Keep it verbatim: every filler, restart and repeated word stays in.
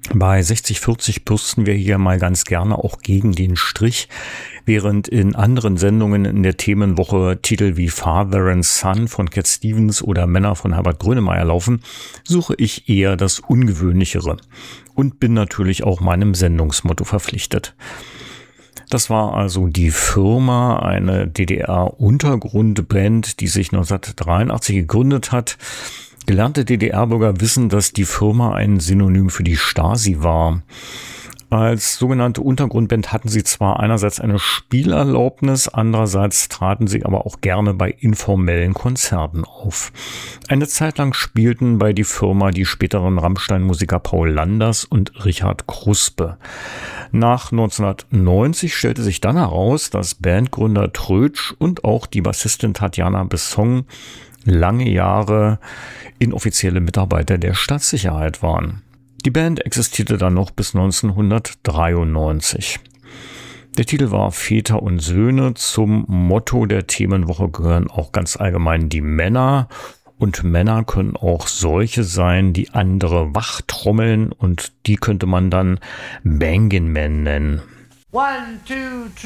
Bei sechzig vierzig bürsten wir hier mal ganz gerne auch gegen den Strich. Während in anderen Sendungen in der Themenwoche Titel wie Father and Son von Cat Stevens oder Männer von Herbert Grönemeyer laufen, suche ich eher das Ungewöhnlichere und bin natürlich auch meinem Sendungsmotto verpflichtet. Das war also die Firma, eine D D R-Untergrundband, die sich neunzehnhundertdreiundachtzig gegründet hat. Gelernte D D R-Bürger wissen, dass die Firma ein Synonym für die Stasi war. Als sogenannte Untergrundband hatten sie zwar einerseits eine Spielerlaubnis, andererseits traten sie aber auch gerne bei informellen Konzerten auf. Eine Zeit lang spielten bei die Firma die späteren Rammstein-Musiker Paul Landers und Richard Kruspe. Nach neunzehnhundertneunzig stellte sich dann heraus, dass Bandgründer Trötsch und auch die Bassistin Tatjana Besson lange Jahre inoffizielle Mitarbeiter der Staatssicherheit waren. Die Band existierte dann noch bis neunzehnhundertdreiundneunzig. Der Titel war Väter und Söhne. Zum Motto der Themenwoche gehören auch ganz allgemein die Männer. Und Männer können auch solche sein, die andere wachtrommeln. Und die könnte man dann Bangin' Men nennen. One, two, three.